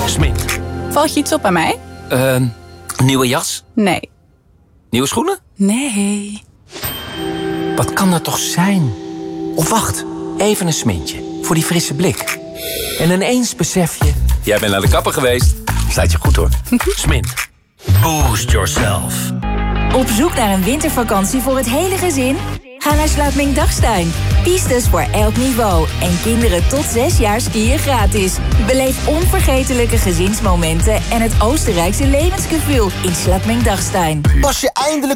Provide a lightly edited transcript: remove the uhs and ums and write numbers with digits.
Smint. Valt je iets op aan mij? Nieuwe jas? Nee. Nieuwe schoenen? Nee. Wat kan dat toch zijn? Of wacht, even een smintje. Voor die frisse blik. En ineens besef je... Jij bent naar de kapper geweest. Staat je goed hoor. Smint. Boost yourself. Op zoek naar een wintervakantie voor het hele gezin? Ga naar Sluitming Dagstein. Pistes voor elk niveau. En kinderen tot 6 jaar skiën gratis. Beleef onvergetelijke gezinsmomenten en het Oostenrijkse levensgevoel in Sluitming Dagstein. Was je eindelijk